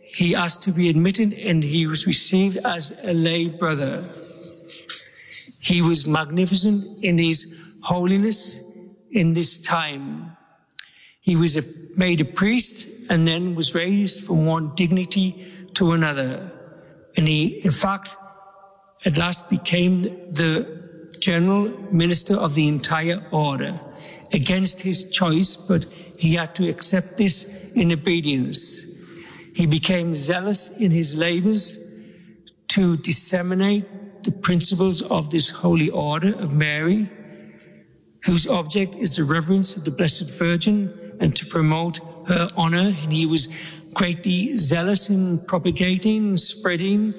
he asked to be admitted, and he was received as a lay brother. He was magnificent in his holiness in this time. He was made a priest and then was raised from one dignity to another. And he, in fact, at last became the general minister of the entire order, against his choice, but he had to accept this in obedience. He became zealous in his labors to disseminate the principles of this holy order of Mary, whose object is the reverence of the Blessed Virgin and to promote her honor. And he was greatly zealous in propagating and spreading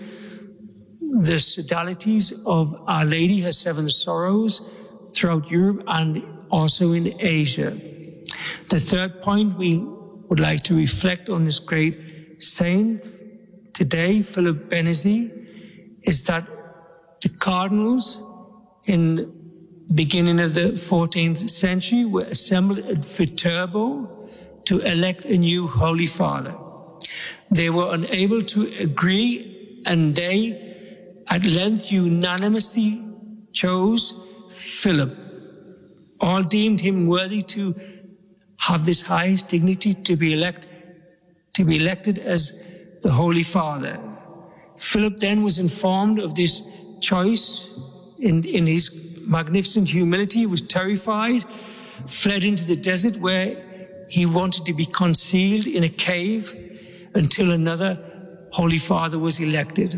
the sodalities of Our Lady, her seven sorrows, throughout Europe and also in Asia. The third point, we would like to reflect on this great saint today, Philip Benizi, is that the cardinals in the beginning of the 14th century were assembled at Viterbo to elect a new Holy Father. They were unable to agree, and they at length unanimously chose Philip. All deemed him worthy to have this highest dignity, to be elected as the Holy Father. Philip then was informed of this choice in his magnificent humility, was terrified, fled into the desert where he wanted to be concealed in a cave until another Holy Father was elected.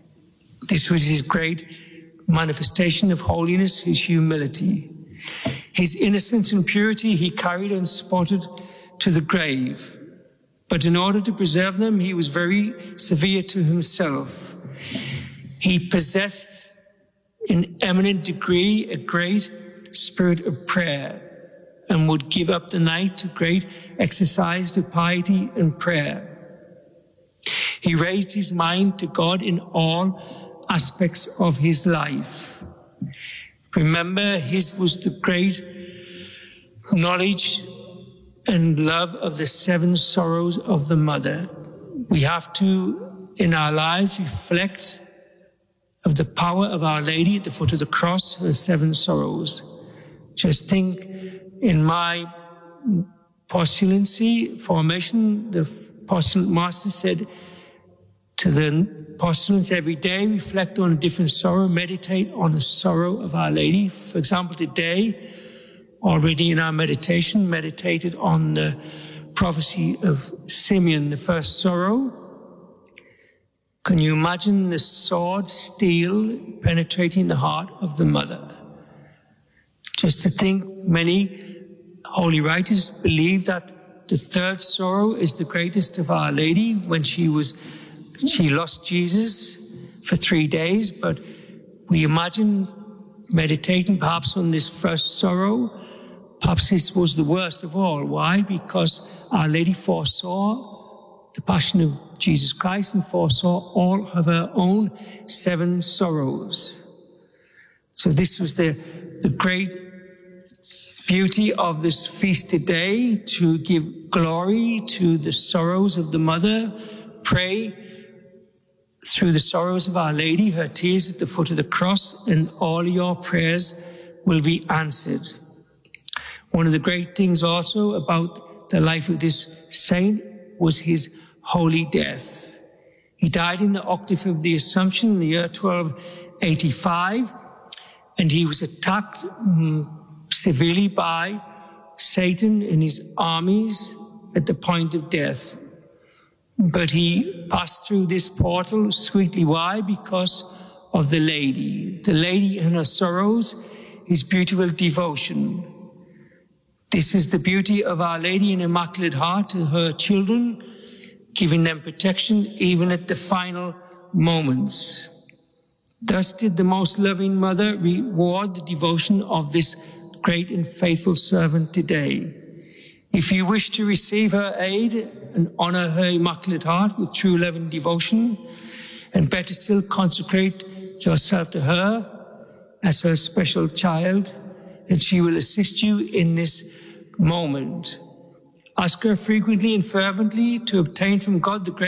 This was his great manifestation of holiness, his humility. His innocence and purity he carried unspotted to the grave. But in order to preserve them, he was very severe to himself. He possessed in eminent degree a great spirit of prayer and would give up the night to great exercise to piety and prayer. He raised his mind to God in all aspects of his life. Remember, his was the great knowledge and love of the seven sorrows of the Mother. We have to, in our lives, reflect of the power of Our Lady at the foot of the cross, her seven sorrows. Just think, in my postulancy formation, the postulant master said to the postulants every day, reflect on a different sorrow, meditate on the sorrow of Our Lady. For example, today, already in our meditation, meditated on the prophecy of Simeon, the first sorrow. Can you imagine the sword, steel, penetrating the heart of the Mother? Just to think, many holy writers believe that the third sorrow is the greatest of Our Lady when she lost Jesus for 3 days, but we imagine meditating perhaps on this first sorrow. Perhaps this was the worst of all. Why? Because Our Lady foresaw the passion of Jesus Christ and foresaw all of her own seven sorrows. So this was the great beauty of this feast today, to give glory to the sorrows of the Mother, pray through the sorrows of Our Lady, her tears at the foot of the cross, and all your prayers will be answered. One of the great things also about the life of this saint was his holy death. He died in the octave of the Assumption in the year 1285, and he was attacked severely by Satan and his armies at the point of death. But he passed through this portal sweetly. Why? Because of the Lady. The Lady and her sorrows, his beautiful devotion. This is the beauty of Our Lady in Immaculate Heart to her children, giving them protection even at the final moments. Thus did the most loving Mother reward the devotion of this great and faithful servant today. If you wish to receive her aid and honor her Immaculate Heart with true love and devotion, and better still, consecrate yourself to her as her special child, and she will assist you in this moment. Ask her frequently and fervently to obtain from God the grace